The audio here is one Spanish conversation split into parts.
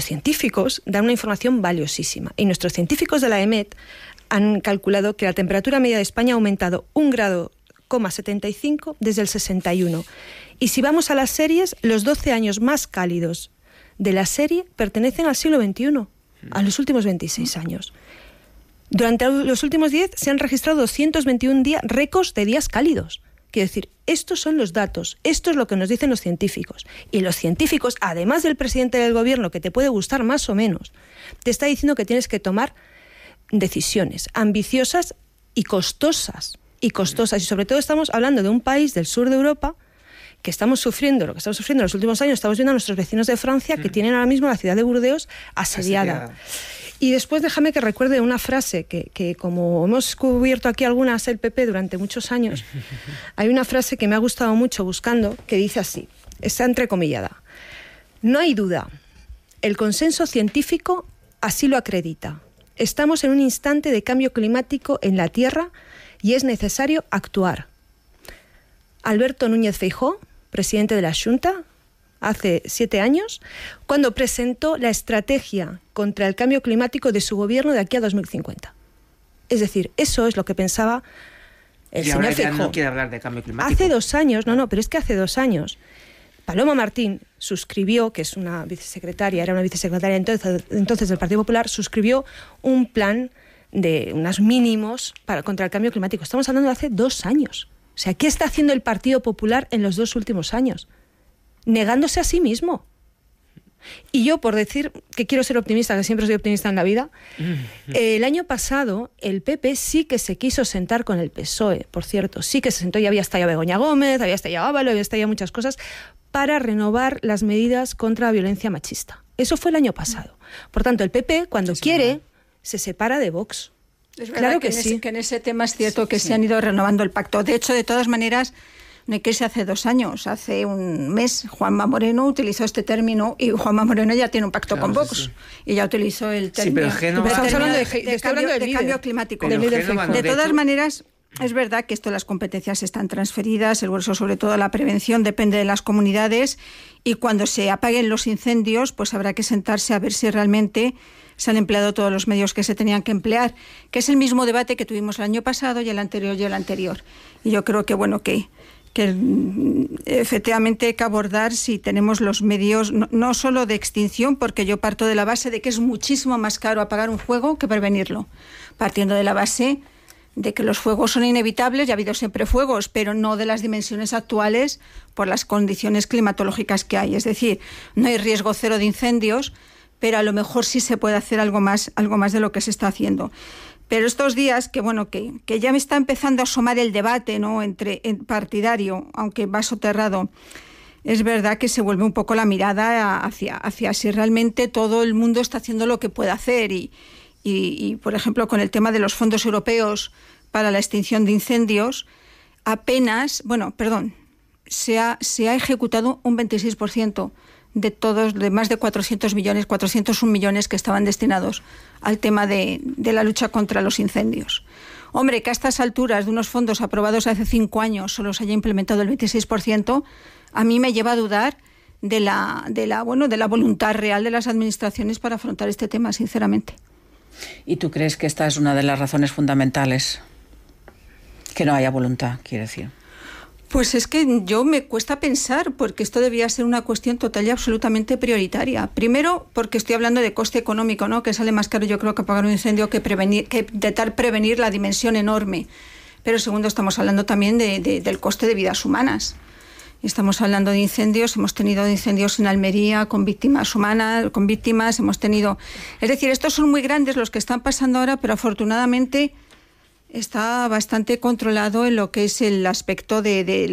científicos dan una información valiosísima. Y nuestros científicos de la EMET han calculado que la temperatura media de España ha aumentado 1,75 grados desde el 61. Y si vamos a las series, los 12 años más cálidos de la serie pertenecen al siglo XXI, a los últimos 26 años. Durante los últimos 10 se han registrado 221 récords de días cálidos. Quiero decir, estos son los datos, esto es lo que nos dicen los científicos. Y los científicos, además del presidente del gobierno, que te puede gustar más o menos, te está diciendo que tienes que tomar decisiones ambiciosas y costosas. Y sobre todo estamos hablando de un país del sur de Europa que estamos sufriendo, lo que estamos sufriendo en los últimos años. Estamos viendo a nuestros vecinos de Francia que tienen ahora mismo la ciudad de Burdeos asediada. Y después déjame que recuerde una frase que como hemos cubierto aquí algunas el PP durante muchos años, hay una frase que me ha gustado mucho buscando, que dice así, está entrecomillada: no hay duda, el consenso científico así lo acredita. Estamos en un instante de cambio climático en la Tierra y es necesario actuar. Alberto Núñez Feijóo, presidente de la Xunta, hace 7 años, cuando presentó la estrategia contra el cambio climático de su gobierno de aquí a 2050. Es decir, eso es lo que pensaba el señor Feijóo. Y ahora ya no quiere hablar de cambio climático. Hace 2 años, pero es que hace 2 años, Paloma Martín suscribió, que es una vicesecretaria, era una vicesecretaria entonces del Partido Popular, suscribió un plan de unos mínimos contra el cambio climático. Estamos hablando de hace 2 años. O sea, ¿qué está haciendo el Partido Popular en los 2 últimos años? Negándose a sí mismo. Y yo, por decir que quiero ser optimista, que siempre soy optimista en la vida, el año pasado el PP sí que se quiso sentar con el PSOE, por cierto, sí que se sentó, y había estallado Begoña Gómez, había estallado Ábalos, había estallado muchas cosas, para renovar las medidas contra la violencia machista. Eso fue el año pasado. Por tanto, el PP, cuando quiere, se separa de Vox. Es verdad claro que sí. Que en ese tema es cierto que se han ido renovando el pacto. De hecho, de todas maneras, no hay que irse hace 2 años. Hace un mes Juanma Moreno utilizó este término y Juanma Moreno ya tiene un pacto con Vox. Y ya utilizó el término. Sí, pero estamos hablando de cambio climático. De todas maneras, es verdad que esto, las competencias están transferidas, el grueso, sobre todo la prevención, depende de las comunidades, y cuando se apaguen los incendios, pues habrá que sentarse a ver si realmente se han empleado todos los medios que se tenían que emplear, que es el mismo debate que tuvimos el año pasado y el anterior. Y yo creo que efectivamente hay que abordar si tenemos los medios, no solo de extinción, porque yo parto de la base de que es muchísimo más caro apagar un fuego que prevenirlo, partiendo de la base de que los fuegos son inevitables, ya ha habido siempre fuegos, pero no de las dimensiones actuales por las condiciones climatológicas que hay. Es decir, no hay riesgo cero de incendios, pero a lo mejor sí se puede hacer algo más de lo que se está haciendo. Pero estos días, que ya me está empezando a asomar el debate, ¿no?, entre partidario, aunque va soterrado, es verdad que se vuelve un poco la mirada hacia si realmente todo el mundo está haciendo lo que puede hacer. Y, por ejemplo, con el tema de los fondos europeos para la extinción de incendios, se ha ejecutado un 26% de más de 401 millones que estaban destinados al tema de la lucha contra los incendios. Hombre, que a estas alturas de unos fondos aprobados hace 5 años solo se haya implementado el 26%, a mí me lleva a dudar de la voluntad real de las administraciones para afrontar este tema, sinceramente. ¿Y tú crees que esta es una de las razones fundamentales? Que no haya voluntad, quiere decir. Pues es que yo me cuesta pensar, porque esto debía ser una cuestión total y absolutamente prioritaria. Primero, porque estoy hablando de coste económico, ¿no?, que sale más caro, yo creo, que apagar un incendio que intentar prevenir la dimensión enorme. Pero segundo, estamos hablando también del coste de vidas humanas. Estamos hablando de incendios, hemos tenido incendios en Almería con víctimas humanas, hemos tenido... Es decir, estos son muy grandes los que están pasando ahora, pero afortunadamente está bastante controlado en lo que es el aspecto del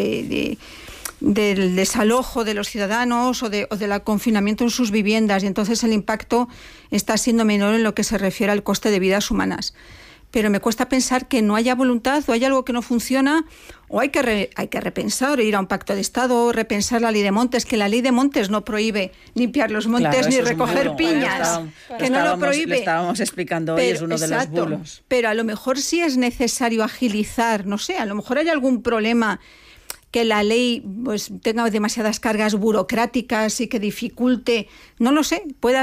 desalojo de los ciudadanos o del confinamiento en sus viviendas, y entonces el impacto está siendo menor en lo que se refiere al coste de vidas humanas. Pero me cuesta pensar que no haya voluntad, o hay algo que no funciona, o hay que repensar, o ir a un pacto de Estado, o repensar la ley de montes, que la ley de montes no prohíbe limpiar los montes, ni recoger piñas, que no lo prohíbe. Le estábamos explicando hoy, es uno de los bulos. Pero a lo mejor sí es necesario agilizar, no sé, a lo mejor hay algún problema, que la ley pues tenga demasiadas cargas burocráticas y que dificulte, no lo sé, puede